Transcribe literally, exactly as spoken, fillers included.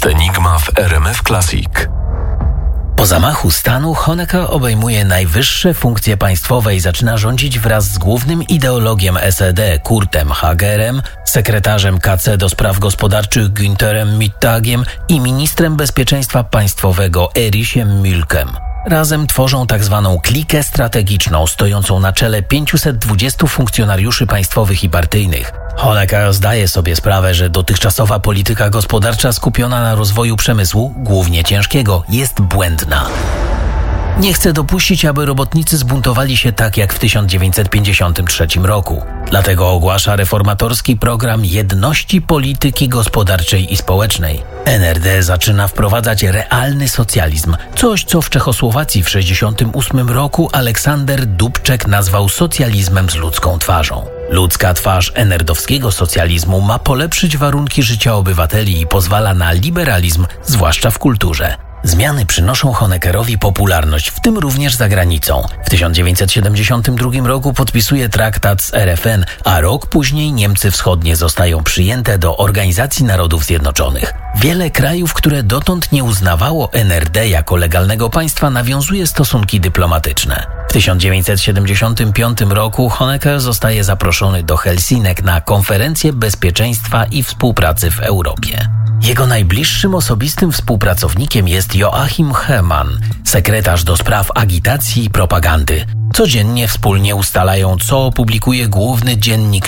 Podcast Enigma w R M F Classic. Po zamachu stanu Honecker obejmuje najwyższe funkcje państwowe i zaczyna rządzić wraz z głównym ideologiem S E D Kurtem Hagerem, sekretarzem K C do spraw gospodarczych Günterem Mittagiem i ministrem bezpieczeństwa państwowego Erichem Mülkem. Razem tworzą tak zwaną klikę strategiczną, stojącą na czele pięciuset dwudziestu funkcjonariuszy państwowych i partyjnych. Honecker zdaje sobie sprawę, że dotychczasowa polityka gospodarcza skupiona na rozwoju przemysłu, głównie ciężkiego, jest błędna. Nie chce dopuścić, aby robotnicy zbuntowali się tak jak w tysiąc dziewięćset pięćdziesiątym trzecim roku. Dlatego ogłasza reformatorski program jedności polityki gospodarczej i społecznej. N R D zaczyna wprowadzać realny socjalizm, coś co w Czechosłowacji w tysiąc dziewięćset sześćdziesiątym ósmym roku Aleksander Dubček nazwał socjalizmem z ludzką twarzą. Ludzka twarz enerdowskiego socjalizmu ma polepszyć warunki życia obywateli i pozwala na liberalizm, zwłaszcza w kulturze. Zmiany przynoszą Honeckerowi popularność, w tym również za granicą. W tysiąc dziewięćset siedemdziesiątym drugim roku podpisuje traktat z R F N, a rok później Niemcy Wschodnie zostają przyjęte do Organizacji Narodów Zjednoczonych. Wiele krajów, które dotąd nie uznawało N R D jako legalnego państwa, nawiązuje stosunki dyplomatyczne. W tysiąc dziewięćset siedemdziesiątym piątym roku Honecker zostaje zaproszony do Helsinek na konferencję bezpieczeństwa i współpracy w Europie. Jego najbliższym osobistym współpracownikiem jest Joachim Herrmann, sekretarz do spraw agitacji i propagandy. Codziennie wspólnie ustalają, co opublikuje główny dziennik